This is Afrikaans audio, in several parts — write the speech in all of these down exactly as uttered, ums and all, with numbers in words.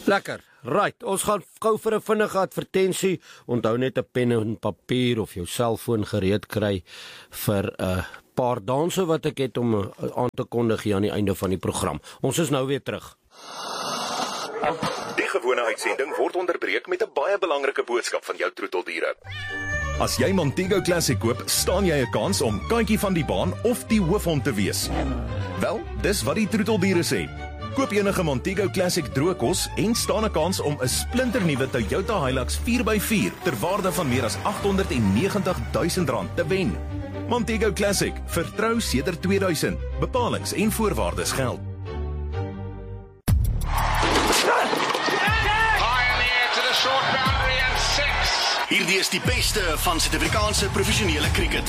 Lekker, right, ons gaan gou vir 'n vinnige advertensie. Onthou net 'n pen en papier of jou selfoon gereed kry vir 'n uh, paar danse wat ek het om uh, aan te kondig hier aan die einde van die program. Ons is nou weer terug. Die gewone uitsending word onderbreek met 'n baie belangrike boodskap van jou troeteldiere. As jy Montego Classic koop, staan jy 'n kans om kantjie van die baan of die hoofhond te wees. Wel, dis wat die troeteldiere sê. Koop enige Montego Classic droogkos en staan 'n kans om 'n splinternuwe Toyota Hilux vier by vier ter waarde van meer as agthonderdnegentig duisend rand te wen. Montego Classic, vertrou sedert tweeduisend. Bepalings en voorwaardes geld. Hierdie is die beste van Suid-Afrikaanse professionele cricket.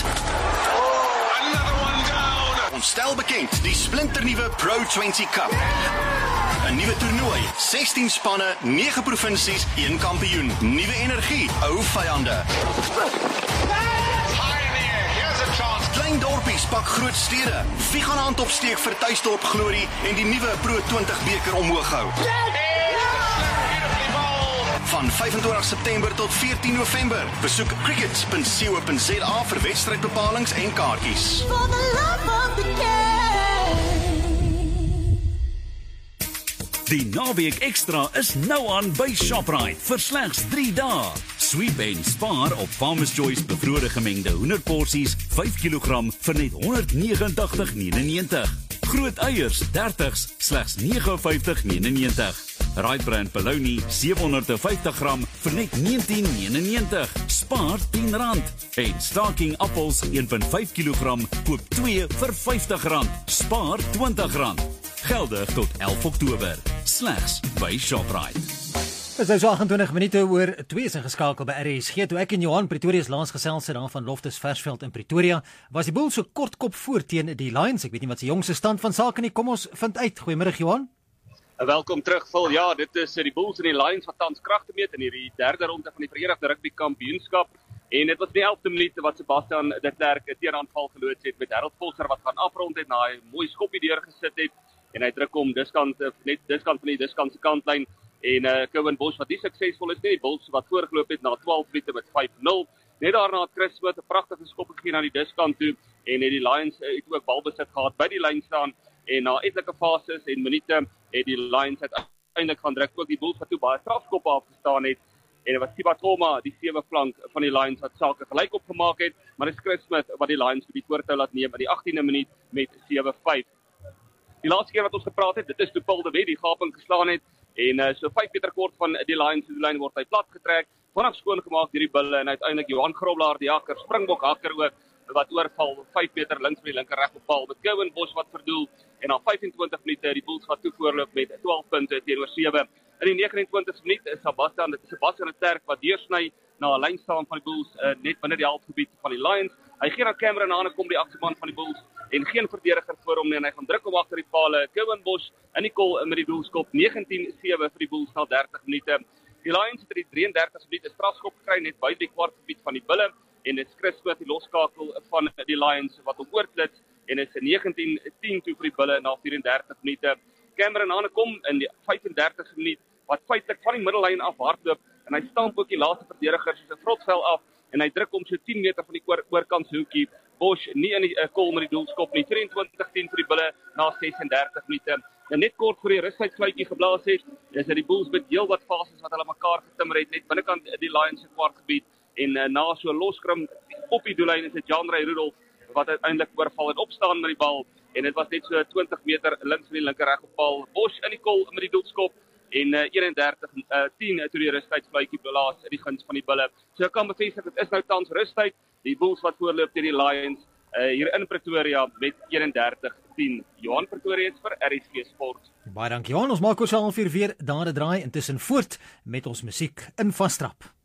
Ons stel bekend die splinternuwe Pro twintig Cup. 'n Nuwe toernooi, sestien spanne, nege provinsies, een kampioen, nuwe energie, ou vyande. Klein dorpies pak groot stede. Wie gaan hand opsteek vir Tuisdorp Glorie en die nuwe Pro twintig beker omhoog hou? Van vyfentwintig September tot veertien November. Besoek cricket punt co punt za vir wedstrydbepalings en kaartjies. Die naweek ekstra is nou aan by Shoprite vir slegs drie dae. Sweep en spaar op Farmer's Choice bevrore gemengde hoenderporsies vyf kilogram vir net honderdnegentig negenennegentig. Groot eiers dertigs slegs nege vyftig negenennegentig. Raibrand Bologna sewehonderdvyftig gram vir net negentien negenennegentig. Spaar tien rand. En Staking appels een komma vyf kilogram koop twee vir vyftig rand. Spaar twintig rand. Geldig tot elf Oktober. Slegs by Shoprite. Dit is so agentwintig minute oor twee is ingeskakel by R S G. Toe ek en Johan Pretoria se laas gesels het daar van Loftus Versveld in Pretoria, was die Bulls so kort kop voor teen die Lions. Ek weet nie wat se jongste stand van sake nie. Kom ons vind uit. Goeiemiddag Johan. Welkom terug, Phil. Ja, dit is die Bulls en die Lions wat tans kragte meet in hierdie derde ronde van die Verenigde Rugby Kampioenskap. En dit was die elfde minuut wat Sebastian de Klerk 'n teeraanval geloods het met Harold Vosser wat gaan afrond het na hy mooi skoppie deurgesit het en hy druk hom diskant net diskant van die diskant se kantlyn en uh, Cowan Bosch wat nie suksesvol is nie, die Bulls wat voorgeloop het na twaalf minute met vyf nul. Net daarna het Chris Smith 'n pragtige skop gegee na die diskant toe en het die Lions uh, het ook balbesit gehad by die lyn staan en na etlike fases en minute het die Lions uiteindelik gaan druk, ook die Bulls wat toe baie strafskoppe afgestaan het en dit was Tiba Thoma, die sewe flank van die Lions wat sake gelyk opgemaak het, maar dit is Chris Smith wat die Lions vir die voortou laat neem in die agtiende minuut met sewe vyf. Die laaste keer wat ons gepraat het, dit is toe Paul de Wet die gaping geslaan het en uh, so vyf meter kort van die Lions se lyn word hy plat getrek, vanaf skoon gemaak deur die bulle en uiteindelik Johan Groblaar die hakker, Springbok hakker ook wat oorval vyf meter links van die linker reg op paal met Cowan Bosch wat verdoel en na vyfentwintig minute die Bulls wat toe voorloop met twaalf punte teenoor sewe. In die negenentwintigste minuut is Sebastian, dit is Sebastian de Klerk wat deursny na 'n lyn staan van die Bulls uh, net binne die halfgebied van die Lions. Hy gee na Cameron aan en kom die aksieman van die Bulls en geen verdediger voor hom nie en hy gaan druk om agter die pale. Cowan Bosch in die kol met die doelskop negentien sewe vir die Bulls na dertig minute. Die Lions het in die drieëndertigste minuut 'n strafskop gekry net buite die kwartgebied van die bulle en dit is Chris Smith die loskakel van die Lions wat hom oorklits en dit is negentien tien toe vir die bulle na vyf-en-dertig minute. Cameron Hane kom in die vyf-en-dertigste minuut wat feitelik van die middellyn af hardloop en hy stamp ook die laaste verdediger soos 'n vrotsvel af en hy druk hom so tien meter van die oorkant hoekie. Bosch nie in die uh, kol met die doelskop nie. vyf-en-twintig tien vir die bulle na ses-en-dertig minute. En net kort voor die rustydfluitjie geblaas het, is dit die Bulls met heelwat fases wat hulle mekaar getimmer het net binnekant die Lions se kwartgebied en uh, na so 'n loskrim op die doellyn is dit Jan Ray Rudolph wat uiteindelik oorval en opstaan met die bal en dit was net so twintig meter links van die linker reg op paal. Bosch in die kol met die doelskop en uh, eenendertig tien toe die rustydfluitjie blaas in die guns van die bulle. So ek kan bevestig dit is nou tans rustyd. Die Bulls wat voorloop teen die Lions uh, hier in Pretoria met eenendertig tien. Johan Pretoria vir R S G Sport. Baie dankie Johan, ons maak ons halfuur weer daar 'n draai intussen voort met ons musiek in Vastrap.